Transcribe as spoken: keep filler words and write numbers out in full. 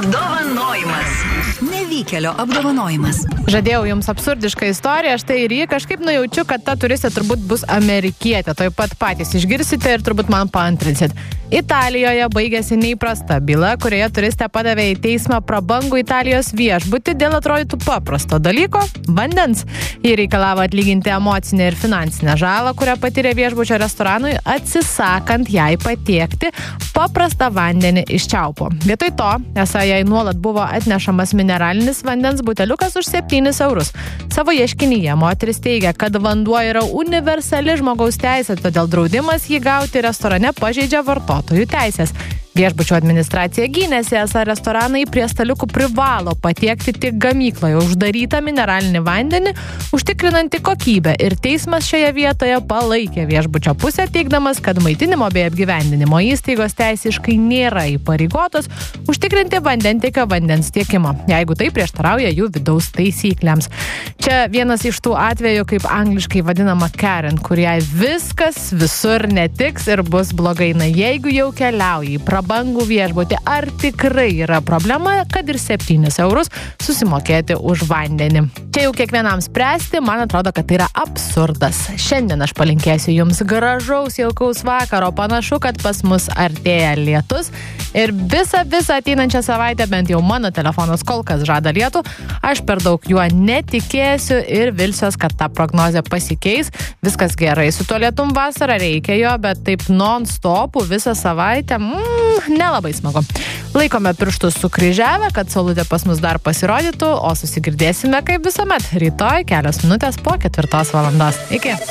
Apdovanojimas. Nevykėlio apdovanojimas. Žadėjau jums absurdišką istoriją, štai ir jį kažkaip nujaučiu, kad ta turistė turbūt bus amerikietė. Toj pat patys išgirsite ir turbūt man paantrinsit. Italijoje baigėsi neįprasta byla, kurioje turistė padavė į teismą prabangų Italijos viešbutį dėl atrodytų paprasto dalyko – vandens. Jį reikalavo atlyginti emocinę ir finansinę žalą, kurią patyrė viešbučio restoranui, atsisakant jai patiekti paprastą vandenį iš čiaupo. Vietoj to, esą jai nuolat buvo atnešamas mineralinis vandens buteliukas už septynis eurus. Savo ieškinyje moteris teigia, kad vanduo yra universali žmogaus teisė, todėl draudimas jį gauti restorane pažeidžia vartotojų teisės. Viešbučio administracija gynėsi, esą restoranai prie staliukų privalo patiekti tik gamykloje uždarytą mineralinį vandenį, užtikrinantį kokybę, ir teismas šioje vietoje palaikė viešbučio pusę, teigdamas, kad maitinimo bei apgyvendinimo įstaigos teisiškai nėra įpareigotos užtikrinti vandentiekio vandens tiekimo, jeigu tai prieštarauja jų vidaus taisyklėms. Čia vienas iš tų atvejų, kaip angliškai vadinama Karen, kuriai viskas visur netiks ir bus blogai. Na, jeigu jau keliauji į prabangų viešbutį, ar tikrai yra problema, kad ir septynis eurus susimokėti už vandenį? Čia jau kiekvienam spręsti, man atrodo, kad tai yra absurdas. Šiandien aš palinkėsiu jums gražaus, jaukaus vakaro, panašu, kad pas mus artėja lietus ir visą, visą ateinančią savaitę, bent jau mano telefonas kol kas žada lietų, aš per daug juo netikėsiu ir vilsiuos, kad ta prognozė pasikeis. Viskas gerai, su tuo lietum vasarą reikia jo, bet taip non-stopų visą savaitę, mm, nelabai smagu. Laikome pirštus sukryžiavę, kad saulutė pas mus dar pasirodytų, o susigirdėsime kaip visuomet rytoj kelios minutės po ketvirtos valandos. Iki.